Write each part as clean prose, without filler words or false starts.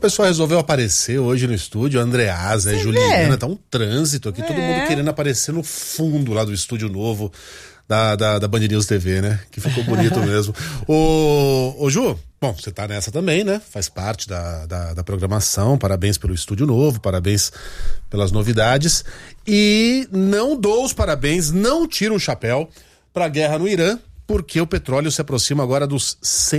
pessoal resolveu aparecer hoje no estúdio, a Andreasa, Juliana, tá um trânsito aqui, todo mundo querendo aparecer no fundo lá do estúdio novo da Band News TV, né? Que ficou bonito mesmo. Ô Ju, bom, você tá nessa também, né? Faz parte da programação, parabéns pelo estúdio novo, parabéns pelas novidades. E não dou os parabéns, não tiro o chapéu pra guerra no Irã, porque o petróleo se aproxima agora dos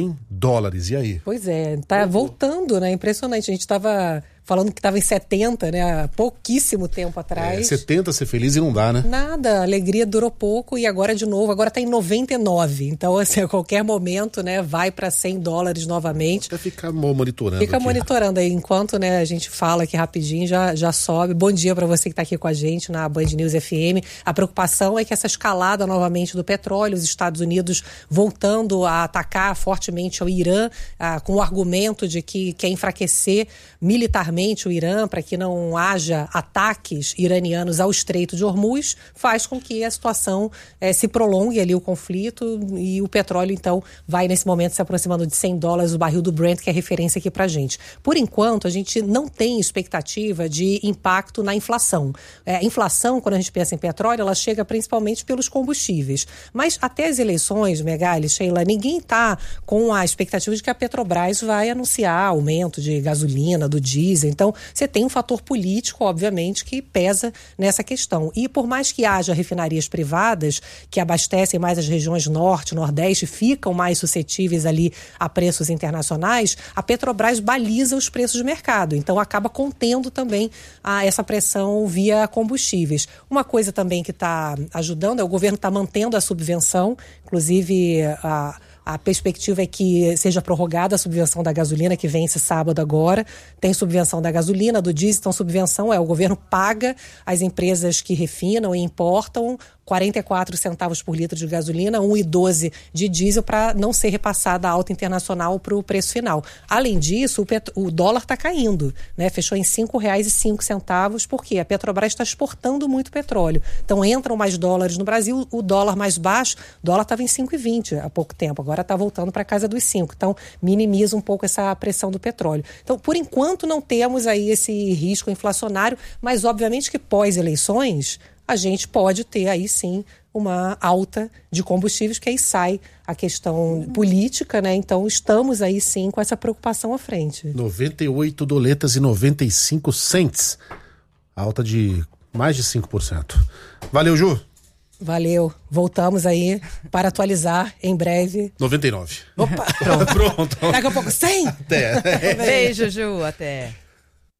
$100. E aí? Pois é, tá voltando, né? Impressionante. A gente tava falando que estava em 70, né? Há pouquíssimo tempo atrás. 70 ser feliz e não dá, né? Nada, a alegria durou pouco e agora de novo, agora está em 99. Então, assim, a qualquer momento, né, vai para $100 novamente. Até ficar monitorando. Fica aqui. Monitorando aí, enquanto, né, a gente fala aqui rapidinho, já sobe. Bom dia para você que está aqui com a gente na Band News FM. A preocupação é que essa escalada novamente do petróleo, os Estados Unidos voltando a atacar fortemente o Irã, com o argumento de que quer enfraquecer militarmente o Irã, para que não haja ataques iranianos ao Estreito de Hormuz, faz com que a situação se prolongue ali, o conflito, e o petróleo, então, vai nesse momento se aproximando de $100 o barril do Brent, que é referência aqui pra gente. Por enquanto, a gente não tem expectativa de impacto na inflação. A inflação, quando a gente pensa em petróleo, ela chega principalmente pelos combustíveis. Mas até as eleições, Megali, Sheila, ninguém está com a expectativa de que a Petrobras vai anunciar aumento de gasolina, do diesel. Então, você tem um fator político, obviamente, que pesa nessa questão. E por mais que haja refinarias privadas que abastecem mais as regiões norte, nordeste, ficam mais suscetíveis ali a preços internacionais, a Petrobras baliza os preços de mercado. Então, acaba contendo também essa pressão via combustíveis. Uma coisa também que está ajudando é o governo está mantendo a subvenção, inclusive a perspectiva é que seja prorrogada a subvenção da gasolina, que vence sábado agora. Tem subvenção da gasolina, do diesel. Então, subvenção o governo paga as empresas que refinam e importam 44 centavos por litro de gasolina, 1,12 de diesel, para não ser repassada a alta internacional para o preço final. Além disso, o dólar está caindo, né? Fechou em R$ 5,05, porque a Petrobras está exportando muito petróleo. Então, entram mais dólares no Brasil, o dólar mais baixo, o dólar estava em 5,20 há pouco tempo, agora está voltando para a casa dos 5. Então, minimiza um pouco essa pressão do petróleo. Então, por enquanto, não temos aí esse risco inflacionário, mas obviamente que pós-eleições a gente pode ter aí sim uma alta de combustíveis, que aí sai a questão política, né? Então estamos aí sim com essa preocupação à frente. $98,95, alta de mais de 5%. Valeu, Ju. Valeu. Voltamos aí para atualizar em breve. 99. Opa, pronto. Daqui a pouco 100. Até. Beijo, Ju. Até.